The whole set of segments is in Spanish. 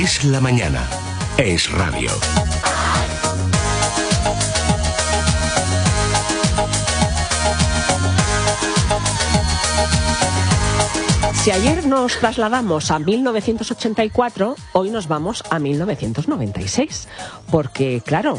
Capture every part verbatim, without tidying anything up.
Es la mañana. Es radio. Si ayer nos trasladamos a mil novecientos ochenta y cuatro, hoy nos vamos a mil novecientos noventa y seis. Porque, claro,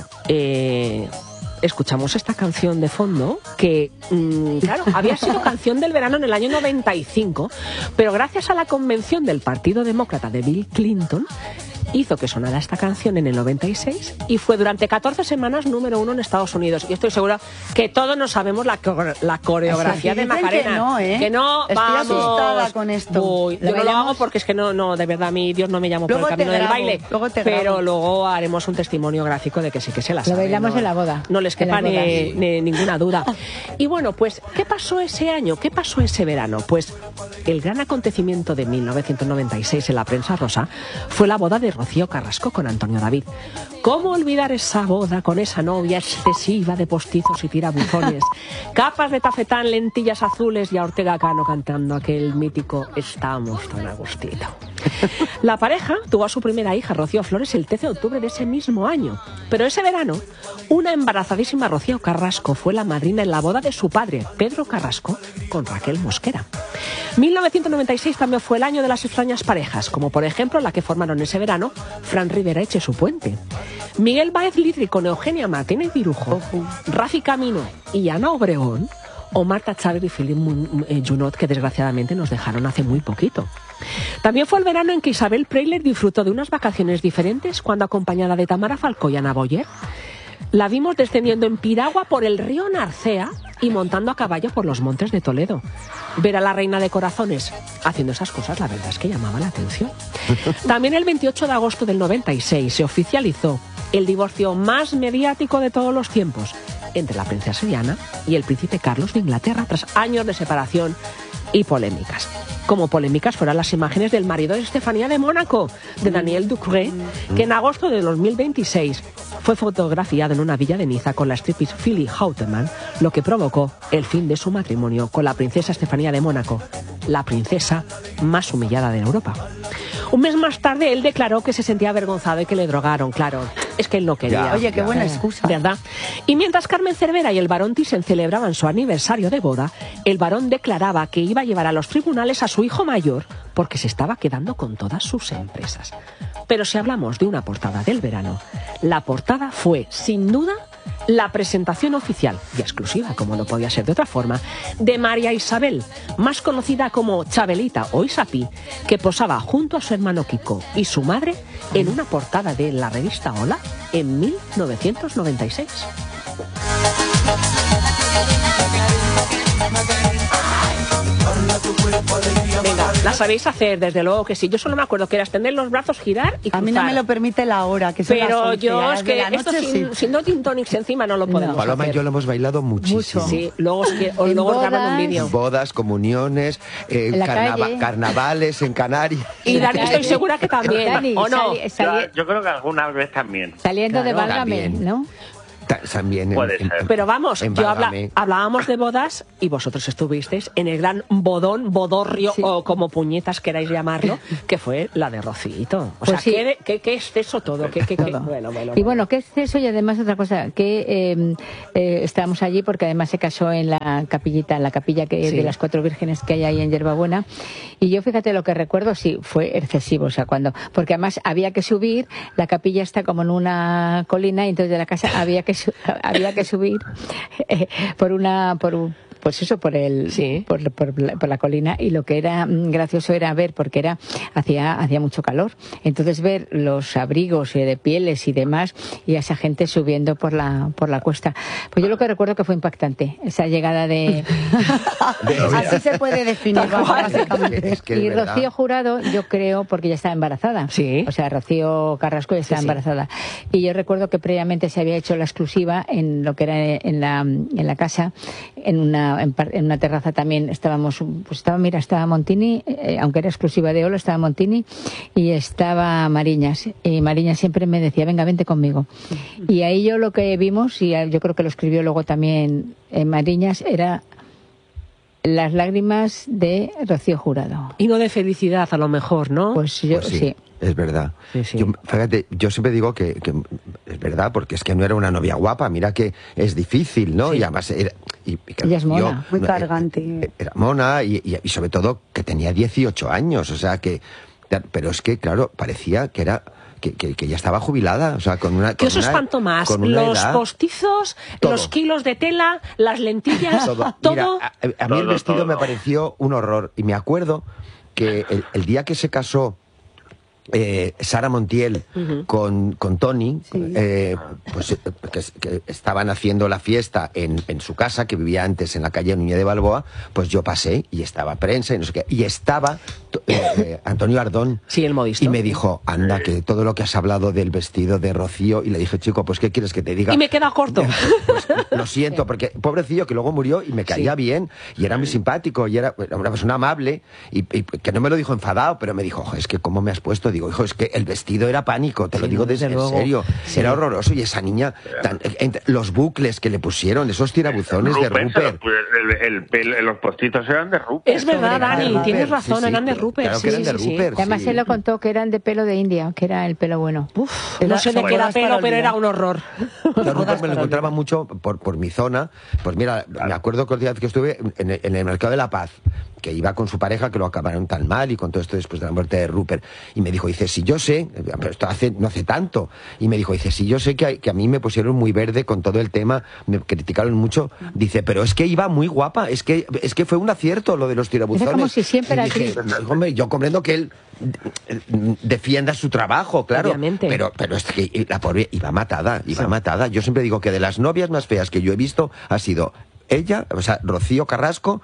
eh, escuchamos esta canción de fondo que, mmm, claro, había sido canción del verano en el año noventa y cinco, pero gracias a la convención del Partido Demócrata de Bill Clinton, hizo que sonara esta canción en el noventa y seis y fue durante catorce semanas número uno en Estados Unidos. Y estoy segura que todos nos sabemos la, la coreografía o sea, de Macarena. Que no, ¿eh? Que no, Estoy vamos. asustada con esto. Uy, yo no lo hago porque es que no, no, de verdad, mi Dios no me llamó por el camino del baile. Luego te pero grabo. Luego haremos un testimonio gráfico de que sí que se la sabe. Lo bailamos ¿no? en la boda. No les quepa ni, ni ninguna duda. Y bueno, pues, ¿qué pasó ese año? ¿Qué pasó ese verano? Pues el gran acontecimiento de mil novecientos noventa y seis en la prensa rosa fue la boda de Rocío Carrasco con Antonio David. ¿Cómo olvidar esa boda con esa novia excesiva de postizos y tirabuzones? Capas de tafetán, lentillas azules y a Ortega Cano cantando aquel mítico Estamos tan agustito. La pareja tuvo a su primera hija, Rocío Flores, el trece de octubre de ese mismo año. Pero ese verano, una embarazadísima Rocío Carrasco fue la madrina en la boda de su padre, Pedro Carrasco, con Raquel Mosquera. mil novecientos noventa y seis también fue el año de las extrañas parejas, como por ejemplo la que formaron ese verano Fran Rivera y Chesu Puente. Miguel Báez Litri con Eugenia Martínez Virujo, Rafi Camino y Ana Obregón, o Marta Chávez y Philippe Junot, que desgraciadamente nos dejaron hace muy poquito. También fue el verano en que Isabel Preisler disfrutó de unas vacaciones diferentes cuando, acompañada de Tamara Falcó y Ana Boyer, la vimos descendiendo en piragua por el río Narcea y montando a caballo por los montes de Toledo. Ver a la reina de corazones haciendo esas cosas, la verdad es que llamaba la atención. También el veintiocho de agosto del noventa y seis se oficializó el divorcio más mediático de todos los tiempos entre la princesa Diana y el príncipe Carlos de Inglaterra, tras años de separación y polémicas. Como polémicas fueron las imágenes del marido de Estefanía de Mónaco, de Daniel Ducré, que en agosto de dos mil veintiséis fue fotografiado en una villa de Niza con la striptease Philly Houteman, lo que provocó el fin de su matrimonio con la princesa Estefanía de Mónaco, la princesa más humillada de Europa. Un mes más tarde él declaró que se sentía avergonzado y que le drogaron, claro. Es que él no quería. Ya, Oye, qué ya, buena excusa. ¿Verdad? Y mientras Carmen Cervera y el barón Thyssen celebraban su aniversario de boda, el barón declaraba que iba a llevar a los tribunales a su hijo mayor porque se estaba quedando con todas sus empresas. Pero si hablamos de una portada del verano, la portada fue, sin duda, la presentación oficial y exclusiva, como no podía ser de otra forma, de María Isabel, más conocida como Chabelita o Isapi, que posaba junto a su hermano Kiko y su madre en una portada de la revista Hola en mil novecientos noventa y seis. Venga, la sabéis hacer, desde luego que sí. Yo solo me acuerdo que era extender los brazos, girar y cruzar. A mí no me lo permite la hora, que son Pero las once, yo es que de esto noche, sin, sí. sin no gin tonics encima no lo podemos Paloma hacer. y yo lo hemos bailado muchísimo. Mucho. Sí, luego, os que- o luego os graban un vídeo. Bodas, comuniones, eh, En la carnava- calle. carnavales en Canarias. Y Dani, estoy segura que también, Dani, ¿o no? sali- sali- Yo, yo creo que alguna vez también. saliendo de Claro, Válgame, también. ¿no? Ta- También en- Puede en- ser. Pero vamos, en yo habla- Válgame. hablábamos de bodas y vosotros estuvisteis en el gran bodón, bodorrio Sí. o como puñetas queráis llamarlo, que fue la de Rocito. O Pues sea, sí. ¿qué, qué, qué exceso todo? ¿Qué, qué, qué? Todo. Bueno, bueno, Y bueno, ¿qué es eso? Y además otra cosa, que eh, eh, estábamos allí porque además se casó en la capillita, en la capilla que Sí. de las cuatro vírgenes que hay ahí en Yerbabuena. Y yo fíjate lo que recuerdo, sí, fue excesivo, o sea, cuando, porque además había que subir, la capilla está como en una colina y entonces de la casa había que su- había que subir eh, por una, por un, pues eso, por el, Sí. por, por la- por la colina, y lo que era mm, gracioso era ver, porque era, hacía, hacía mucho calor, entonces ver los abrigos eh, de pieles y demás, y a esa gente subiendo por la, por la cuesta. Pues yo lo que recuerdo que fue impactante, esa llegada de, Así se puede definir, básicamente. Es que es y verdad. Rocío Jurado, yo creo, porque ya estaba embarazada. Sí. O sea, Rocío Carrasco ya estaba sí. embarazada. Y yo recuerdo que previamente se había hecho la exclusiva en lo que era en la, en la casa, en una, en, par- en una terraza también estábamos, pues estaba, mira, estaba Montini, eh, aunque era exclusiva de Olo, estaba Montini y estaba Mariñas. Y Mariñas siempre me decía, venga, vente conmigo. Y ahí yo lo que vimos, y yo creo que lo escribió luego también en Mariñas, era las lágrimas de Rocío Jurado. Y no de felicidad, a lo mejor, ¿no? Pues yo Pues sí, sí. es verdad. Sí, sí. Yo, fíjate, yo siempre digo que, que es verdad, porque es que no era una novia guapa. Mira que es difícil, ¿no? Sí. Y además era, y, y que Ella es yo- mona. Muy no, cargante. eh, Era mona y, y, y sobre todo que tenía dieciocho años, o sea que... Pero es que, claro, parecía que era... Que, que, que ya estaba jubilada, o sea, con una... Que con os una- espanto más, con una los edad- postizos, Todo. los kilos de tela, las lentillas, todo. todo. Mira, a, a mí el Todo, vestido todo. me pareció un horror. Y me acuerdo que el, el día que se casó eh, Sara Montiel con, con Tony, eh, pues eh, que, que estaban haciendo la fiesta en, en su casa, que vivía antes en la calle Núñez de Balboa, pues yo pasé y estaba prensa y no sé qué. Y estaba eh, eh, Antonio Ardón. Sí, el modisto. Y me dijo, anda, que todo lo que has hablado del vestido de Rocío. Y le dije, chico, pues ¿qué quieres que te diga? Y me queda corto. Pues, lo siento, porque pobrecillo que luego murió y me caía Sí. bien y era muy simpático y era, era una persona amable y, y que no me lo dijo enfadado, pero me dijo, "Ojo, es que cómo me has puesto", digo, hijo, es que el vestido era pánico, te lo Sí, digo no, desde desde en luego. serio, Sí. era horroroso y esa niña, tan- entre- los bucles que le pusieron, esos tirabuzones de Rupert, Rupert. pues, el, el pel- los postitos eran de Rupert. Es verdad, Dani, Rupert, tienes sí, razón, sí, eran de claro, Rupert. claro sí, que eran sí, de sí, sí. Rupert. Además sí. él lo contó que eran de pelo de India, que era el pelo bueno. Uf, Era- no sé de son qué era bodas para pelo, pero olvidar. era un horror. Yo a Rupert Bodas me lo para encontraba olvidar. mucho por, por mi zona. Pues mira, me acuerdo que el día que estuve en el, en el Mercado de la Paz, que iba con su pareja, que lo acabaron tan mal y con todo esto después de la muerte de Rupert. Y me dijo, dice, si yo sé, pero esto hace, no hace tanto, y me dijo, dice, si yo sé que, hay- que a mí me pusieron muy verde con todo el tema, me criticaron mucho, dice, pero es que iba muy guapa, es que, es que fue un acierto lo de los tirabuzones. Era como si siempre Y era dije, gris. "No, hombre, yo comprendo que él eh, defienda su trabajo, claro. Obviamente. Pero, pero es que la pobre iba matada, iba matada. Yo siempre digo que de las novias más feas que yo he visto ha sido ella, o sea, Rocío Carrasco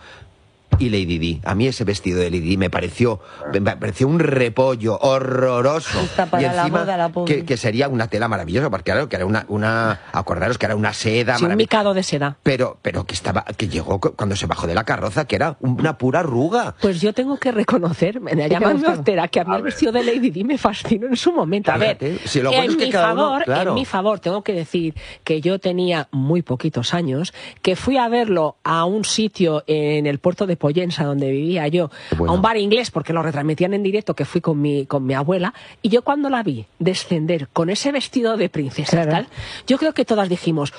y Lady Di. A mí ese vestido de Lady Di me pareció, me pareció un repollo horroroso. Hasta para y la encima boda, la pobre. que, que sería una tela maravillosa, porque claro, que era una, una, acordaros que era una seda Sí, un maravillosa. micado de seda. Pero, pero que estaba, que llegó cu- cuando se bajó de la carroza, que era una pura arruga. Pues yo tengo que reconocer, me te llamarme gustaba? hortera, que a mí A el ver. vestido de Lady Di me fascinó en su momento. A ver, Fíjate, si lo bueno en es que mi cada uno- favor, claro. en mi favor, tengo que decir que yo tenía muy poquitos años, que fui a verlo a un sitio en el puerto de Pollensa, donde vivía yo, Bueno. a un bar inglés, porque lo retransmitían en directo, que fui con mi, con mi abuela, y yo cuando la vi descender con ese vestido de princesa y Claro. tal, yo creo que todas dijimos,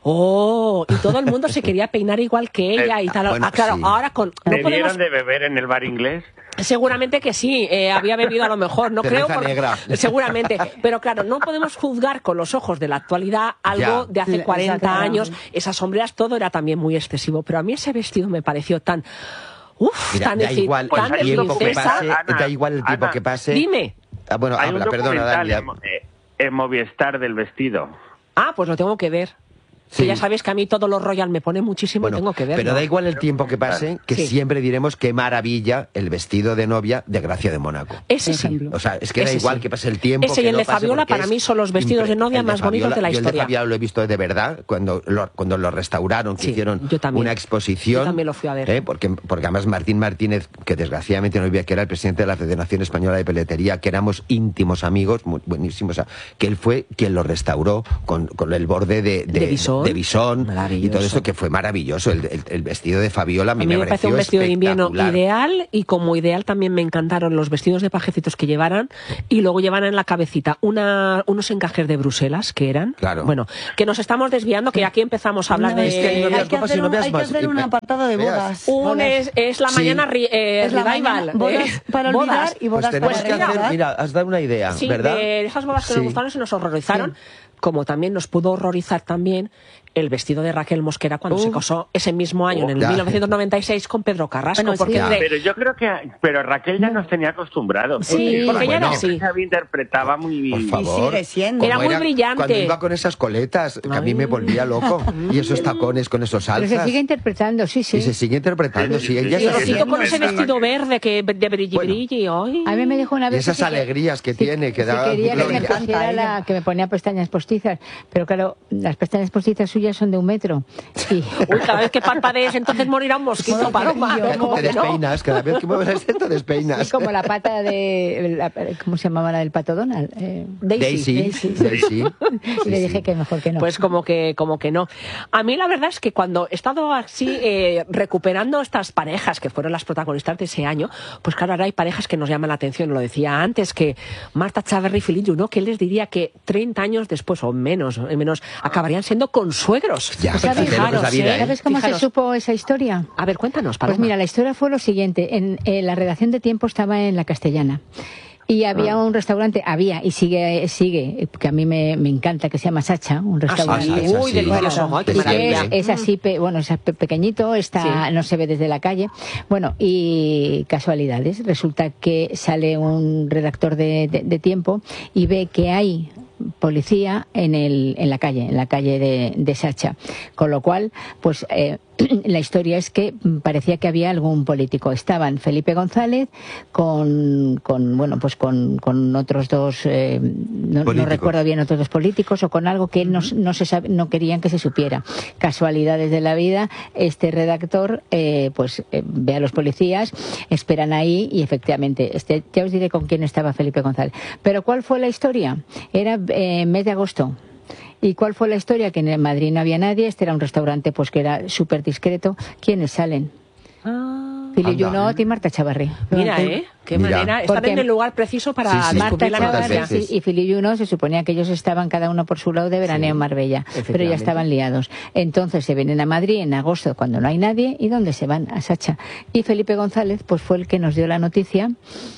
oh, y todo el mundo se quería peinar igual que ella y tal. bueno, Ah, claro, sí. ahora con... No ¿Te podemos... dieron de beber en el bar inglés? Seguramente que sí, eh, había bebido a lo mejor, no Cerveza creo. por- negra. Seguramente, pero claro, no podemos juzgar con los ojos de la actualidad algo Ya. de hace Le- cuarenta exacto. años. Esas sombreras, todo era también muy excesivo, pero a mí ese vestido me pareció tan... Uf, Mira, tan, da decir, igual tan el de tiempo que princesa. pase, Ana, da igual el tiempo Ana, que pase. Dime. Ah, bueno, Hay un habla, perdona, documental Dani. ya- en, Mo- eh, en Movistar del vestido. Ah, pues lo tengo que ver. Sí. Que ya sabéis que a mí todo lo royal me pone muchísimo Bueno, y tengo que verlo. pero da igual el tiempo que pase, que Sí. siempre diremos qué maravilla el vestido de novia de Gracia de Mónaco. Ese por sí. ejemplo. O sea, es que da Ese igual sí. que pase el tiempo. Ese y que el no de pase, Fabiola, porque para es mí son los vestidos de impre- novia el más bonitos Fabiola- de la yo historia. el de Fabiola lo he visto de verdad, cuando lo, cuando lo restauraron, que Sí, hicieron yo también. una exposición. Yo también lo fui a ver. ¿eh? Porque, porque además Martín Martínez, que desgraciadamente no vivía, que era el presidente de la Federación Española de Peletería, que éramos íntimos amigos, muy buenísimos, o sea, que él fue quien lo restauró con, con el borde de, de, De bisón. de bisón Maravilloso. y todo eso, que fue maravilloso. El, el- el vestido de Fabiola a mí, A mí me parece un pareció vestido de invierno espectacular. ideal, y como ideal también me encantaron los vestidos de pajecitos que llevaran, y luego llevan en la cabecita una, unos encajes de Bruselas que eran. Claro. Bueno, que nos estamos desviando, que aquí empezamos a hablar No, de... es que hay, no veas hay que guapas y hacer no un, veas hay que más. hacer un Y- apartado de veas. bodas. Un Bodas. es, es la Sí. mañana ri- eh, Es la revival. mañana, bodas eh, para olvidar bodas. y bodas Pues tenemos para que hacer, recordar. mira, has dado una idea, Sí, ¿verdad? de esas bodas que Sí. nos gustaron y nos horrorizaron, como también nos pudo horrorizar también el vestido de Raquel Mosquera cuando Uh. se casó ese mismo año, en el Ya. mil novecientos noventa y seis, con Pedro Carrasco. Bueno, sí, porque ya. de- Pero yo creo que... Pero Raquel ya nos tenía acostumbrados. Sí, porque ella era siempre así. Xavi interpretaba muy... Por favor. sigue siendo. Como Era muy brillante. Cuando iba con esas coletas, que a mí me volvía loco. Y esos tacones con esos Pero se alzas. sigue interpretando, sí, sí. Y se sigue interpretando, sí. Ella Y se- Rocío con ese Sí. vestido verde que de brilli Bueno. brilli. ay. A mí me dijo una Y vez esas que sí que- alegrías que sí, tiene, que sí da quería que me gloria. encanta pusiera ella. la, que me ponía pestañas postizas, pero claro, las pestañas postizas suyas tuyas son de un metro. Y... Uy, cada vez que parpadees entonces morirá un mosquito, Paloma. Te despeinas, cada vez que mueves esto te despeinas. Es como la pata de... La, ¿cómo se llamaba la del pato Donald? Eh, Daisy. Daisy. Daisy. Y le dije que mejor que no. Pues como que, como que no. A mí la verdad es que cuando he estado así eh, recuperando estas parejas que fueron las protagonistas de ese año, pues claro, ahora hay parejas que nos llaman la atención. Lo decía antes, que Marta Chaverri y Philippe Junot, que él les diría que treinta años después, o menos, menos acabarían siendo consuegros. Ya, ¿Sabes, fijaros, la vida, ¿eh? ¿Sabes cómo Fijaros. se supo esa historia? A ver, cuéntanos, Paloma. Pues mira, la historia fue lo siguiente. En, en la redacción de Tiempo estaba en La Castellana. Y había Ah. un restaurante, había y sigue, sigue, que a mí me, me encanta, que se llama Sacha, un Ah, restaurante. sí. Sacha, Uy, sí. delicioso. Bueno, Ay, qué Y que maravilla. es, es así, pe- bueno, es pe- pequeñito, está, Sí. no se ve desde la calle. Bueno, y casualidades. Resulta que sale un redactor de, de- de Tiempo y ve que hay policía en el en la calle, en la calle de, de Sacha. Con lo cual, pues eh, la historia es que parecía que había algún político. Estaban Felipe González con, con bueno, pues con, con otros dos, eh, no, no Políticos. recuerdo bien, otros dos políticos, o con algo que no, no se sabe, no querían que se supiera. Casualidades de la vida, este redactor eh, pues eh, ve a los policías, esperan ahí y efectivamente, este, ya os diré con quién estaba Felipe González. Pero ¿cuál fue la historia? Era eh, mes de agosto. ¿Y cuál fue la historia? Que en Madrid no había nadie, este era un restaurante pues que era súper discreto. ¿Quiénes salen? Ah, Philippe Anda. Junot y Marta Chavarri. mira, ¿eh? Qué Mira. manera. Están Porque- en el lugar preciso para Sí, sí. descubrir la ¿Cuántas noticia. veces? y, y Philippe Junot se suponía que ellos estaban cada uno por su lado de veraneo en Marbella, pero ya efectivamente. estaban liados. Entonces se vienen a Madrid en agosto cuando no hay nadie, ¿y dónde se van? A Sacha. Y Felipe González pues fue el que nos dio la noticia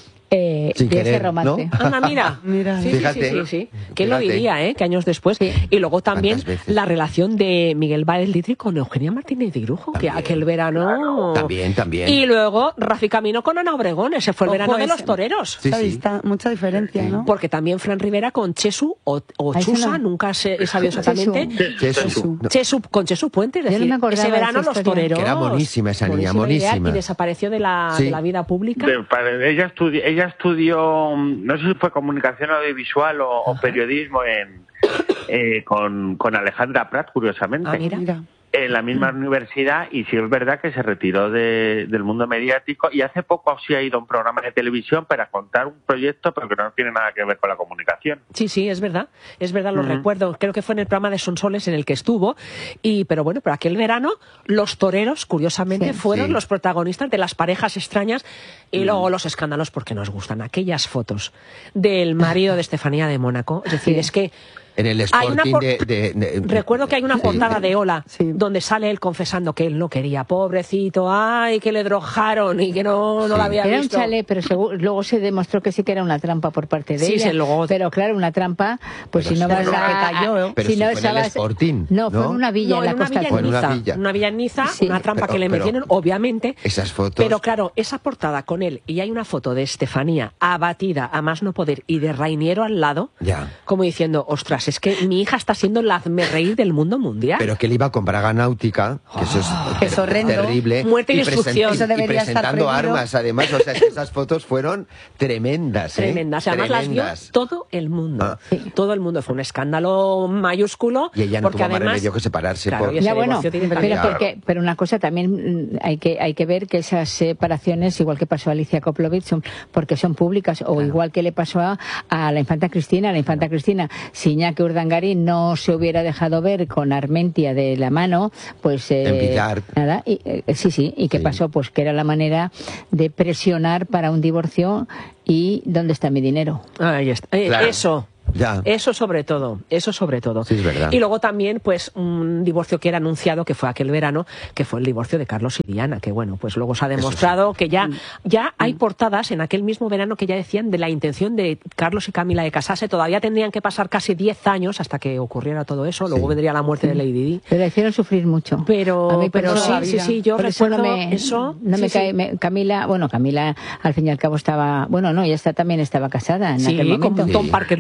eh, Sin de ese querer, romance. ¿no? Anda, mira. Mira. Sí, sí, Fíjate. sí, sí, sí. ¿Quién lo Fíjate. diría, eh? Que años después. Sí. Y luego también ¿Cuántas veces? la relación de Miguel Báez Litri con Eugenia Martínez de Irujo, que También. aquel verano... También, también. Y luego Rafi Camino con Ana Obregón, ese fue el Ojo, verano de ese. los toreros. Sí, Mucha sí. dista- mucha diferencia, ¿no? Porque también Fran Rivera con Chesu o, o Ah, ese Chusa, no. nunca se, he sabido exactamente. Jesús. No, Chesu, con Chesu Puente, es Yo no decir, me acordaba ese de verano esa los historia. toreros. Que era monísima esa niña, idea, monísima. Y desapareció de la, Sí. de la vida pública. De- para- ella, estudi- ella estudió, no sé si fue comunicación audiovisual o, o periodismo en, eh, con, con Alejandra Prat, curiosamente, Ah, mira. Mira. en la misma universidad, y sí es verdad que se retiró de- del mundo mediático, y hace poco sí ha ido a un programa de televisión para contar un proyecto, pero que no tiene nada que ver con la comunicación. Sí, sí, es verdad, es verdad, lo Ujú. recuerdo. Creo que fue en el programa de Sonsoles en el que estuvo. Y, pero bueno, pero aquel verano los toreros, curiosamente, Sí. fueron Sí. los protagonistas de las parejas extrañas y luego los escándalos porque nos gustan aquellas fotos del marido de Estefanía de Mónaco. Es decir, Sí. es que En el Hay una Sporting por- de, de- de- recuerdo que hay una portada de Ola Sí. donde sale él confesando que él no quería, pobrecito, ay, que le drogaron y que no, no Sí. la había Era un visto. chalet, pero segu- luego se demostró que sí que era una trampa por parte de Sí, ella. sí, luego- Pero claro, una trampa, pues Pero si no sí, vas pero a... que cayó, ¿eh? Pero si fue en el estabas- Sporting, No, fue ¿no? en una villa No, en la en una Costa villa Fue en en una Niza, villa. una villa en Niza, Sí. una trampa Pero- que le pero- metieron, obviamente. Esas fotos. Pero claro, esa portada con él, y hay una foto de Estefanía abatida a más no poder y de Rainiero al lado, Ya. como diciendo, ostras, es que mi hija está siendo la hazmerreír del mundo mundial. Pero que él iba con braga náutica, que eso es, Que es ter- horrendo. terrible. Muerte y presen- destrucción. Eso y debería estar presentando prohibido. armas, además. O sea, que esas fotos fueron tremendas, ¿eh? Tremendas. Además las vio Tremendas. todo el mundo. Ah. Sí. Todo el mundo. Fue un escándalo mayúsculo. Y ella no porque tuvo más además, remedio que separarse Claro, por- ella se Ya bueno, divorció pero, directamente. Claro. porque, pero una cosa también mm, hay que hay que ver que esas separaciones, igual que pasó a Alicia Koplovich, son porque son públicas, o igual que le pasó a, a la infanta Cristina. La infanta Cristina, si Iñaki Urdangarín no se hubiera dejado ver con Armentia de la mano, pues eh, En Pilar. nada, y, eh, sí, sí, y qué Sí. pasó, pues que era la manera de presionar para un divorcio. Y ¿dónde está mi dinero? Ahí está. Eh, Claro. Eso. Ya. Eso sobre todo, eso sobre todo. Sí, es verdad. Y luego también, pues, un divorcio que era anunciado, que fue aquel verano, que fue el divorcio de Carlos y Diana, que bueno, pues luego se ha demostrado que ya, ya hay portadas en aquel mismo verano que ya decían de la intención de Carlos y Camila de casarse. Todavía tendrían que pasar casi diez años hasta que ocurriera todo eso. Luego Sí. vendría la muerte de Lady Di. Pero la hicieron sufrir mucho. Pero, A mí por pero eso sí, la sí, vida. sí, yo Por eso recuerdo no me, eso. No me Sí, cae, sí. me- Camila, bueno, Camila al fin y al cabo estaba, bueno, no, ella está, también estaba casada en Sí, aquel con momento. Tom Sí. Parker Bowles.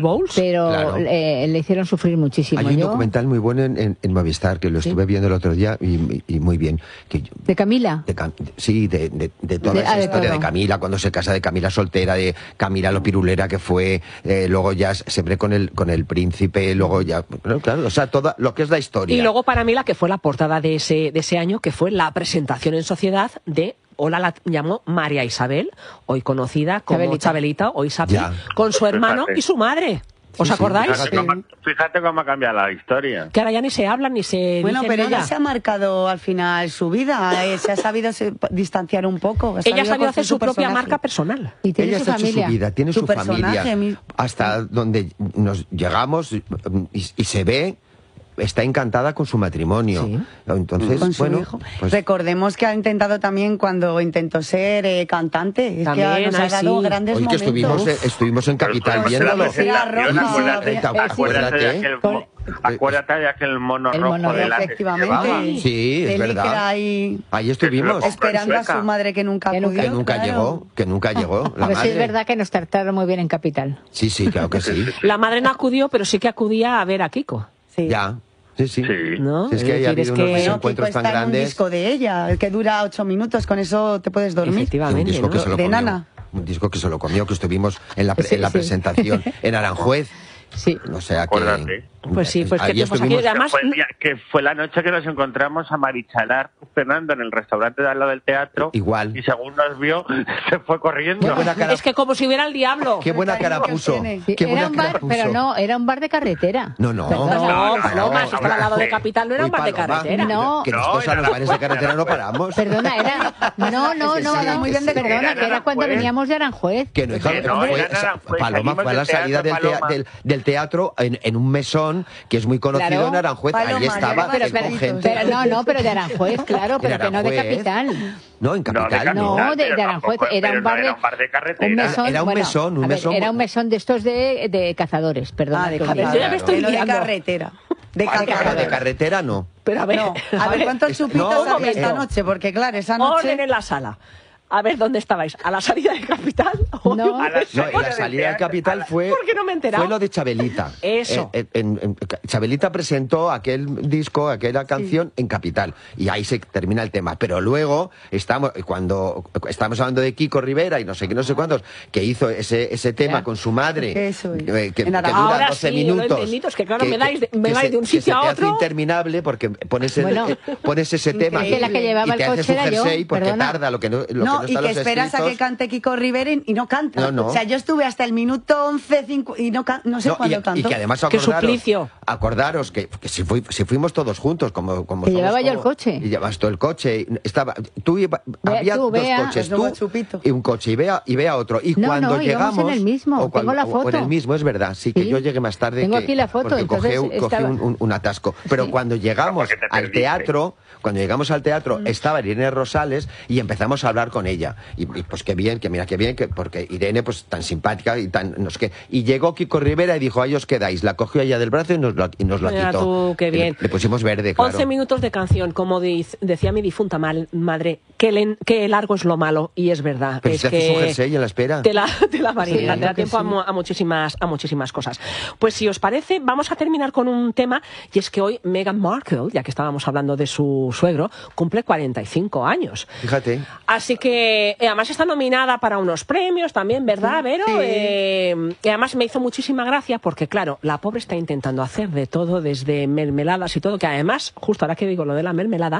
pero Claro. eh, le hicieron sufrir muchísimo. Hay un Yo- documental muy bueno en, en, en Movistar, que lo Sí. estuve viendo el otro día y, y muy bien. Que yo- ¿De Camila? de Cam- sí, de, de, de toda De- esa ah, de historia todo. de Camila, cuando se casa, de Camila soltera, de Camila lo pirulera que fue, eh, luego ya siempre con el con el príncipe, luego ya, bueno, claro, o sea, toda lo que es la historia. Y luego para mí la que fue la portada de ese, de ese año, que fue la presentación en sociedad de, Hola la llamó María Isabel, hoy conocida como Chabelita. Chabelita, o Isabel, Ya. con su hermano Fíjate. y su madre. ¿Os Sí, sí, acordáis? Fíjate cómo, fíjate cómo ha cambiado la historia. Que ahora ya ni se hablan ni se Bueno, dicen pero nada. ella se ha marcado al final su vida, eh, se ha sabido se- distanciar un poco. ha Ella ha sabido hacer coger su propia personaje. marca personal. Y tiene Ella su está hecho familia. su vida, tiene Su su, personaje, familia, mi- hasta donde nos llegamos y, y se ve, está encantada con su matrimonio. Sí. Entonces, Con su bueno, hijo. pues, Recordemos que ha intentado también cuando intentó ser eh, cantante. Es También, que nos ha ay, dado sí. grandes hoy que momentos. estuvimos, eh, estuvimos en Capital Pero viéndolo. con la presentación, Sí, acuérdate, sí, acuérdate de aquel, Con- mo- acuérdate de aquel mono El rojo mono de la Efectivamente. Sí, es De verdad. licra ahí, Ahí estuvimos. Es- esperando a Sueca. su madre que nunca Que nunca- acudió. Que nunca claro. llegó, que nunca llegó. La Pero sí madre. es verdad que nos trataron muy bien en Capital. Sí, sí, claro que sí. La madre no acudió, pero sí que acudía a ver a Kiko. Sí. Ya. Sí, sí. Sí. ¿No? Si es que Es ha decir, es habido que- unos Bueno, Kiko encuentros está tan en un grandes. disco de ella, el que dura ocho minutos, con eso te puedes dormir. Y un Efectivamente, disco ¿no? que se lo De comió. Nana. Un disco que se lo comió, que estuvimos en la, pre- Sí, en la sí. presentación en Aranjuez. Sí. O sea que. Acuérdate. Pues sí, pues qué ahí tiempos estuvimos. aquellos. Además, que, fue el día- que fue la noche que nos encontramos a Marichalar Fernando en el restaurante de al lado del teatro. Igual. Y según nos vio, se fue corriendo. Qué buena cara, es que como si hubiera el diablo. qué buena El cara cariño que puso. tiene. Sí, Qué buena era un cara bar, puso. pero no, era un bar de carretera. No, no. Perdona. No, No, Paloma, no, si estaba al lado de no. Capital, no era un Uy, bar de Paloma, carretera. No. Que No, nosotros a era los bares de Aranjuez, carretera no era paramos. Perdona, era. No, no, Sí, no, sí, no, muy bien de- perdona, era que era cuando Aranjuez. veníamos de Aranjuez. Que no, hija, Que no, fue- era nada, fue- Paloma salimos fue a la del teatro, salida del, tea- Paloma. del, del teatro en, en un mesón que es muy conocido Claro. en Aranjuez. Paloma, Ahí estaba ya Pero, el pero, con gente. pero no, no, pero de Aranjuez, claro, En pero que no de Aranjuez. Capital. No, en No, de Capital no. No, de- de pero Aranjuez, tampoco- era un pero bar no de- era un bar de carretera. Un mesón, Era un bueno, mesón, un a ver, mesón. Era un mesón de estos de, de cazadores, perdón. Ah, de yo ya me carretera. estoy Pero de liando. carretera. De Vale, carretera. de carretera no. Pero a ver, No, a ver cuántos Es- chupitos no, había un esta momento. noche, porque claro, esa orden noche... en la sala. A ver, ¿dónde estabais? ¿A la salida de Capital? ¿O No. A la No, en la del salida del teatro, Capital a la- fue. ¿Por qué no me he enterado? Fue lo de Chabelita. Eso. Eh, en- en- Chabelita presentó aquel disco, aquella canción en Capital. Y ahí se termina el tema. Pero luego, estamos, cuando estamos hablando de Kiko Rivera y no sé qué, no sé cuántos, que hizo ese, ese tema Ya. con su madre. Eso es. eh, que, que En dura Aragón. Ahora doce sí, lo he minutos. entendido, es que claro, me dais de- me vais se- de un sitio que se a te hace otro. interminable porque pones, el- Bueno. eh, pones ese tema. Es que la que llevaba y el te haces coche un era yo, jersey porque perdona. tarda lo que no, lo que no No, está y en que los esperas a escritos. que cante Kiko Rivera y no canta. No, no. O sea, yo estuve hasta el minuto once cincu- y no, can- no sé No, y, cuándo y cantó. que además Qué acordaros, suplicio. acordaros que, que si, fui- si fuimos todos juntos, como, como Que somos llevaba yo como- el coche. Y llevas tú el coche. y Estaba, tú iba- Ve- había tú, dos Bea. coches, Pues luego tú Chupito. y un coche, y vea, y vea otro. Y No, cuando no, íbamos llegamos. en el mismo, o cual- tengo la o- o en foto. el mismo, es verdad. Sí, que Sí. yo llegué más tarde. Tengo que- aquí la foto, porque cogí, entonces un, cogí estaba- un, un- un atasco. Pero Sí. cuando llegamos Porque te al perdiste. teatro, cuando llegamos al teatro, estaba Irene Rosales y empezamos a hablar con ella. Y, y, pues qué bien, que mira qué bien, que porque Irene, pues tan simpática y tan no sé qué. Y llegó Kiko Rivera y dijo, ahí os quedáis. La cogió ella del brazo y nos lo, y nos lo Mira quitó. tú, qué Y le- bien. Le, pusimos verde, claro. once minutos de canción, como diz- decía mi difunta mal- madre, que, len- que largo es lo malo, y es verdad. Pero es si te haces que un jersey en la espera. Te la, te la varía, Sí, te da claro que tiempo a, sí. mu- a muchísimas, a muchísimas cosas. Pues si os parece, vamos a terminar con un tema, y es que hoy Meghan Markle, ya que estábamos hablando de su suegro, cumple cuarenta y cinco años. Fíjate. Así que, eh, además está nominada para unos premios también, ¿verdad, Vero? Sí. Eh, y además me hizo muchísima gracia porque, claro, la pobre está intentando hacer de todo, desde mermeladas y todo, que además, justo ahora que digo lo de la mermelada,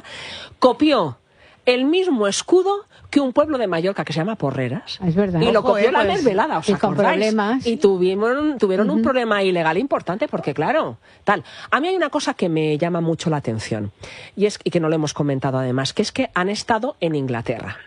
copió el mismo escudo que un pueblo de Mallorca que se llama Porreras. Es verdad. Y lo Ojo, copió eh, la pues, mermelada, ¿os y con acordáis? problemas. Y tuvieron, tuvieron un problema ilegal importante porque, claro, tal. A mí hay una cosa que me llama mucho la atención y, es, y que no lo hemos comentado además, que es que han estado en Inglaterra.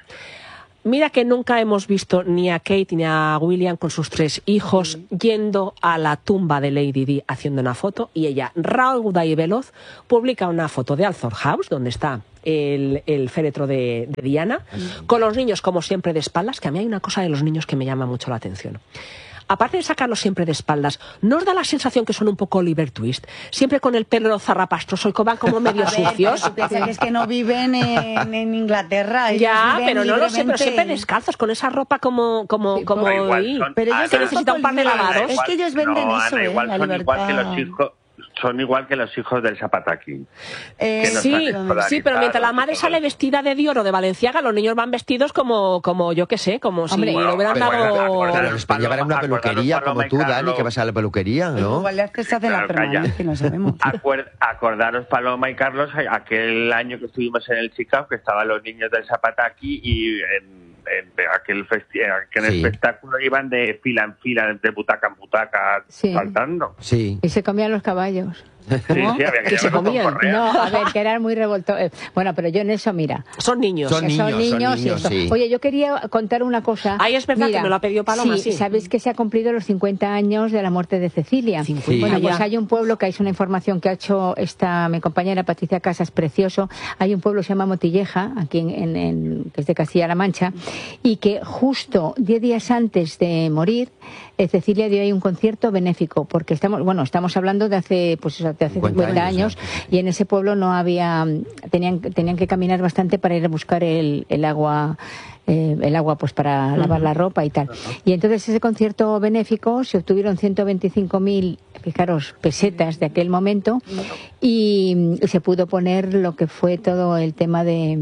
Mira que nunca hemos visto ni a Kate ni a William con sus tres hijos yendo a la tumba de Lady Di haciendo una foto, y ella, rauda y veloz, publica una foto de Althorp House, donde está el, el féretro de, de Diana, con los niños como siempre de espaldas, que a mí hay una cosa de los niños que me llama mucho la atención. aparte de sacarlos siempre de espaldas, ¿no os da la sensación que son un poco Oliver Twist? Siempre con el pelo zarrapastroso y que van como medio A ver, sucios. pero tú piensas que es que no viven en, en Inglaterra. ellos Ya, viven pero no lo sé, pero libremente. siempre descalzos, con esa ropa como... como, como No, igual ahí. son- Pero ellos Ana, son necesita un par de poco lavados. libres. Es que ellos venden no, eso, Ana, ¿eh? igual La son igual que los libertad. hijos, son igual que los hijos del Zapataki. Eh, que nos Sí, han sí, pero mientras la madre escolarizado, sale vestida de Dior o de Valenciaga, los niños van vestidos como, como yo qué sé, como si Hombre, lo hubieran pero dado... acordaros, Pero les llevarán una acordaros, peluquería Paloma como y tú, Dani, Carlos. que vas a la peluquería, ¿no? Igual es que se hace la Claro, calla. permanencia, no sabemos. Acuer- acordaros, Paloma y Carlos, aquel año que estuvimos en el Chicago, que estaban los niños del Zapataki y en, en aquel, festi- en aquel Sí. espectáculo iban de fila en fila, de butaca en butaca, Sí. saltando. Sí. Y se comían los caballos. Sí, sí, había que Que se llevarlo con comían. correa. No, a ver, que eran muy revoltosos. Eh, Bueno, pero yo en eso, mira. Son niños. Son que son niños, son niños, y niños, esto. sí. Oye, yo quería contar una cosa. Ay, es verdad que me lo ha pedido Paloma, sí. Sabéis que se ha cumplido los cincuenta años de la muerte de Cecilia. cincuenta Bueno, ya. pues hay un pueblo que es una información que ha hecho esta mi compañera Patricia Casas, precioso. Hay un pueblo que se llama Motilleja, aquí en, en- en- que es de Castilla-La Mancha, y que justo diez días antes de morir, eh, Cecilia dio ahí un concierto benéfico, porque estamos, bueno, estamos hablando de hace, pues, de hace cincuenta cincuenta años, años, y en ese pueblo no había, tenían, tenían que caminar bastante para ir a buscar el, el agua, eh, el agua pues para lavar la ropa y tal. Y entonces ese concierto benéfico se obtuvieron ciento veinticinco mil, fijaros, pesetas de aquel momento, y, y se pudo poner lo que fue todo el tema de,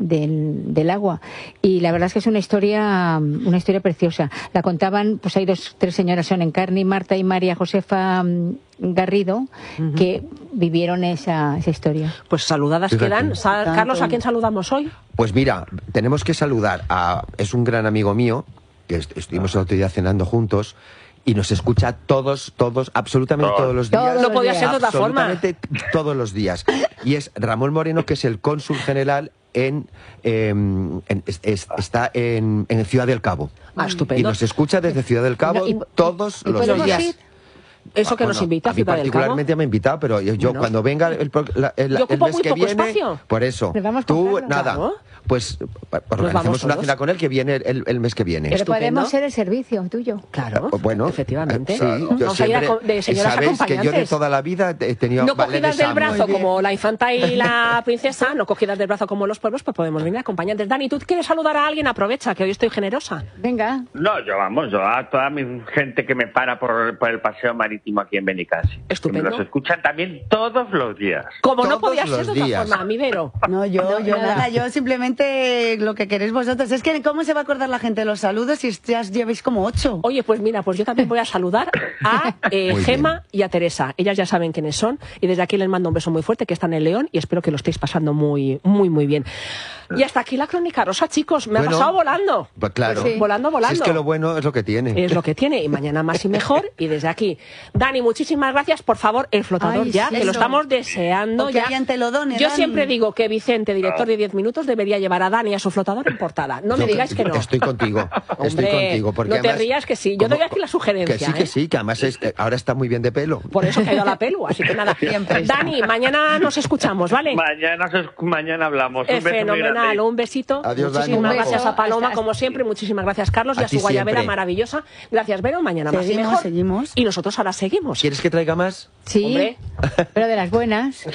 del, del agua. Y la verdad es que es una historia, una historia preciosa. La contaban, pues hay dos, tres señoras, son Encarni, Marta y María Josefa mm, Garrido, que vivieron esa, esa historia. Pues saludadas Fíjate. quedan. Sa- Tanto. Carlos, ¿a quién saludamos hoy? Pues mira, tenemos que saludar a... Es un gran amigo mío, que est- estuvimos el otro día cenando juntos, y nos escucha todos, todos, absolutamente Todos. todos los días. Todos No podía ser de otra forma. Absolutamente todos los días. Y es Ramón Moreno, que es el cónsul general en... eh, en- es- es- está en, en Ciudad del Cabo. Ah, Y estupendo. nos escucha desde Ciudad del Cabo No, y- todos ¿y los podemos días. ir? Eso que Bueno, nos invita a mí Ciudad del Cabo. particularmente me ha invitado, pero yo, yo Bueno. cuando venga el, pro- la- el- Yo el ocupo mes muy que poco viene, espacio. por eso, Pero vamos con tú Carlos. nada, Claro. pues vamos organizamos una todos. cena con él que viene el, el mes que viene. Pero Estupendo. podemos ser el servicio tuyo. Claro, Pues bueno, efectivamente. eh, sí, yo Vamos a ir a siempre- co- de señoras sabéis que yo de acompañantes. toda la vida he tenido No vales cogidas de del Sam. brazo Muy bien. como la infanta y la princesa, no cogidas del brazo como los pueblos, pues podemos venir acompañantes. Dani, ¿tú quieres saludar a alguien? Aprovecha, que hoy estoy generosa. Venga. No, yo vamos, yo a toda mi gente que me para por, por el paseo marítimo aquí en Benicassi. Estupendo. Que me los escuchan también todos los días. Como no Todos podía ser los de otra días. forma, mi Vero. No, yo, No, yo nada. nada. yo simplemente lo que queréis vosotros. Es que, ¿cómo se va a acordar la gente de los saludos si ya os llevéis como ocho? Oye, pues mira, pues yo también voy a saludar a eh, Muy Gema y a Teresa. Ellas ya saben quiénes son y desde aquí les mando un beso muy fuerte, que están en León, y espero que lo estéis pasando muy, muy, muy bien. Y hasta aquí la crónica rosa, chicos. Me ha Bueno, pasado volando. Pues claro. Sí. Volando, volando. Si es que lo bueno es lo que tiene. Es lo que tiene, y mañana más y mejor. Y desde aquí, Dani, muchísimas gracias. Por favor, el flotador Ay, ya, sí, que lo eso. estamos deseando. Porque ya. hayan telodones, Yo Dani. siempre digo que Vicente, director de diez minutos, debería llevar a Dani a su flotador en portada. No me Yo digáis que no. Estoy contigo. estoy Hombre, contigo. Porque no te además, rías, que sí. Yo como- doy aquí la sugerencia. Que sí, que ¿eh? sí, que además es- eh, ahora está muy bien de pelo. Por eso que ha ido a la pelu, así que nada. Siempre está. Dani, mañana nos escuchamos, ¿vale? Mañana, se- mañana hablamos. Es Un beso muy fenomenal, grande. un besito. Adiós, Dani. Muchísimas Un beso. gracias a Paloma, Hasta- como siempre. Muchísimas gracias, Carlos, y A a su ti guayabera siempre. maravillosa. Gracias, Vero. Mañana más y Seguimos, mejor. seguimos. Y nosotros ahora seguimos. ¿Quieres que traiga más? Sí, Hombre. pero de las buenas.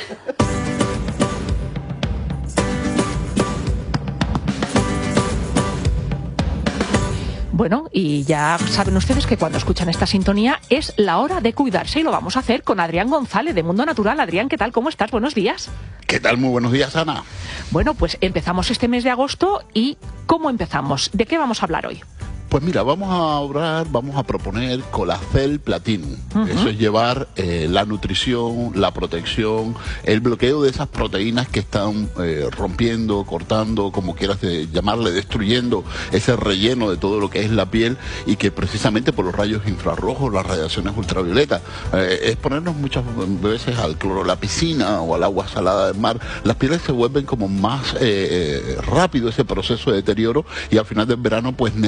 Bueno, y ya saben ustedes que cuando escuchan esta sintonía es la hora de cuidarse, y lo vamos a hacer con Adrián González de Mundo Natural. Adrián, ¿qué tal? ¿Cómo estás? Buenos días. ¿Qué tal? Muy buenos días, Ana. Bueno, pues empezamos este mes de agosto, y ¿cómo empezamos? ¿De qué vamos a hablar hoy? Pues mira, vamos a hablar, vamos a proponer Colacel Platinum. Eso es llevar eh, la nutrición, la protección, el bloqueo de esas proteínas que están eh, rompiendo, cortando, como quieras de llamarle, destruyendo ese relleno de todo lo que es la piel, y que precisamente por los rayos infrarrojos, las radiaciones ultravioletas, eh, es ponernos muchas veces al cloro de la piscina o al agua salada del mar, las pieles se vuelven como más eh, rápido ese proceso de deterioro, y al final del verano pues necesitamos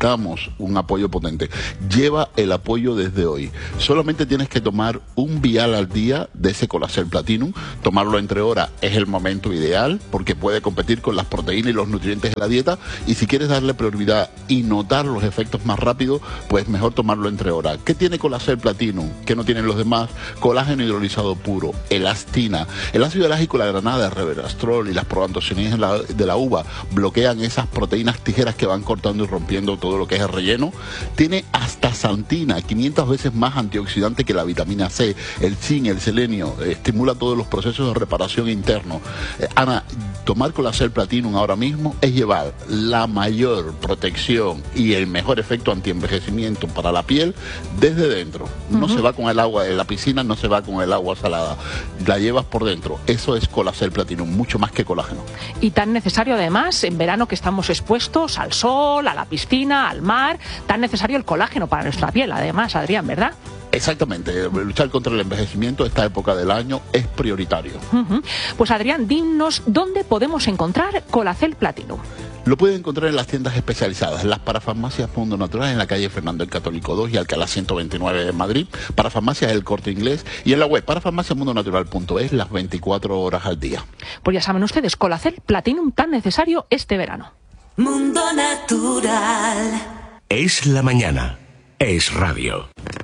necesitamos un apoyo potente. Lleva el apoyo desde hoy. Solamente tienes que tomar un vial al día de ese Colacel Platinum. Tomarlo entre horas es el momento ideal porque puede competir con las proteínas y los nutrientes de la dieta. Y si quieres darle prioridad y notar los efectos más rápido, pues mejor tomarlo entre horas. ¿Qué tiene Colacel Platinum que no tienen los demás? Colágeno hidrolizado puro, elastina, el ácido elágico, la granada, el resveratrol y las proantocianinas de la, de la uva bloquean esas proteínas tijeras que van cortando y rompiendo todo lo que es el relleno. Tiene astaxantina, quinientas veces más antioxidante que la vitamina C, el zinc, el selenio, eh, estimula todos los procesos de reparación interno. Eh, Ana, tomar Colacel Platinum ahora mismo es llevar la mayor protección y el mejor efecto antienvejecimiento para la piel desde dentro. No uh-huh. se va con el agua de la piscina, no se va con el agua salada, la llevas por dentro. Eso es Colacel Platinum, mucho más que colágeno. Y tan necesario además, en verano que estamos expuestos al sol, a la piscina, al mar, tan necesario el colágeno para nuestra piel, además, Adrián, ¿verdad? Exactamente, luchar contra el envejecimiento esta época del año es prioritario. Uh-huh. Pues Adrián, dinos dónde podemos encontrar Colacel Platinum. Lo pueden encontrar en las tiendas especializadas, en las parafarmacias Mundo Natural, en la calle Fernando el Católico dos y Alcalá ciento veintinueve de Madrid, parafarmacias El Corte Inglés y en la web parafarmacia mundo natural punto es las veinticuatro horas al día. Pues ya saben ustedes, Colacel Platinum tan necesario este verano. Mundo Natural. Es la mañana. Es radio.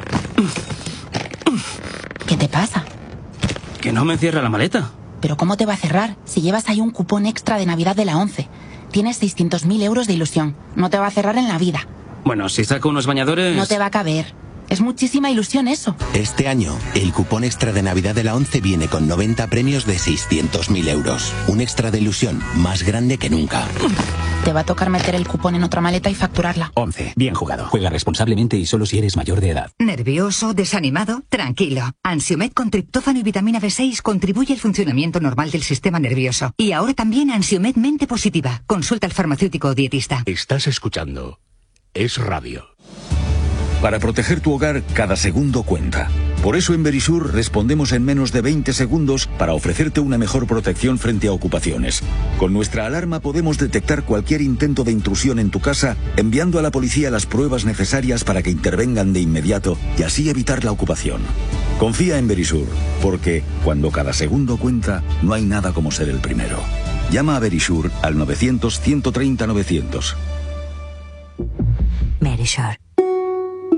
¿Qué te pasa? Que no me cierra la maleta. ¿Pero cómo te va a cerrar si llevas ahí un cupón extra de Navidad de la ONCE? Tienes seiscientos mil euros de ilusión. No te va a cerrar en la vida. Bueno, si saco unos bañadores... No te va a caber. Es muchísima ilusión eso. Este año, el cupón extra de Navidad de la ONCE viene con noventa premios de seiscientos mil euros. Un extra de ilusión más grande que nunca. Te va a tocar meter el cupón en otra maleta y facturarla. ONCE. Bien jugado. Juega responsablemente y solo si eres mayor de edad. ¿Nervioso? ¿Desanimado? Tranquilo. Ansiomed con triptófano y vitamina B seis contribuye al funcionamiento normal del sistema nervioso. Y ahora también Ansiomed Mente Positiva. Consulta al farmacéutico o dietista. Estás escuchando Es Radio. Para proteger tu hogar, cada segundo cuenta. Por eso en Verisur respondemos en menos de veinte segundos para ofrecerte una mejor protección frente a ocupaciones. Con nuestra alarma podemos detectar cualquier intento de intrusión en tu casa, enviando a la policía las pruebas necesarias para que intervengan de inmediato y así evitar la ocupación. Confía en Verisur, porque cuando cada segundo cuenta, no hay nada como ser el primero. Llama a Verisur al novecientos, ciento treinta, novecientos. Verisur.